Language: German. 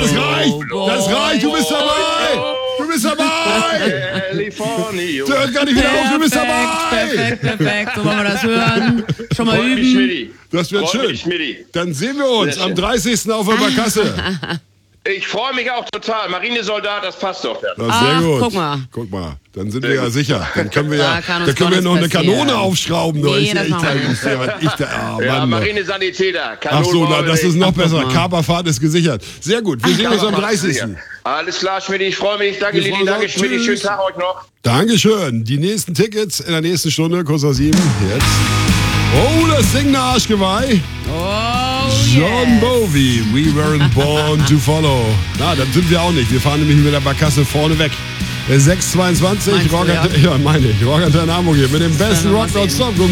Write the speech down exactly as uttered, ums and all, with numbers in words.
das reicht. Das reicht. Du bist dabei. Du bist dabei. California. Du hört gar nicht wieder auf. Du bist dabei. Perfekt, perfekt. So wollen wir das hören. Schon mal Freut mich, üben. Schmidti. Das wird Freut schön. mich, Schmidti. Dann sehen wir uns Sehr am schön. dreißigsten auf der Barkasse. Ich freue mich auch total. Marinesoldat, das passt doch. Das ist Ach, sehr gut. guck mal. Guck mal. Dann sind wir ja sicher. Dann können wir ja, Da kann uns dann können wir gar noch eine nichts Kanone passieren. aufschrauben. Nee, ich, das ich, machen wir ich, ich, ich, ah, Ja, Mann. Marinesanitäter. Ach so, na, das ist noch Ach, guck besser. mal. Kaperfahrt ist gesichert. Sehr gut. Wir sehen uns am dreißigsten Alles klar, Schmidti, ich freue mich. Danke, Wir Lili, freuen danke, uns. Schmidti. Schönen Tschüss. Tag euch noch. Dankeschön. Die nächsten Tickets in der nächsten Stunde, kurz nach sieben. Jetzt. Oh, das singende Arschgeweih. Oh, John yeah. Bowie, We Weren't Born to Follow. Na, dann sind wir auch nicht. Wir fahren nämlich mit der Barkasse vorne weg. sechs zweiundzwanzig, Meinst du, Rock, ja? ja, meine ich. Rock Antenne Hamburg hier mit dem besten wir mal Rock nonstop.